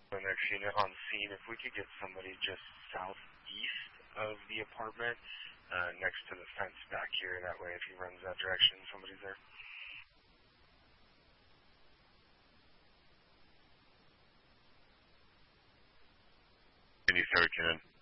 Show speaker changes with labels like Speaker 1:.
Speaker 1: the next unit on scene, if we could get somebody just southeast of the apartment, next to the fence back here, that way if he runs that direction, somebody's there.
Speaker 2: Can you start, Kenan?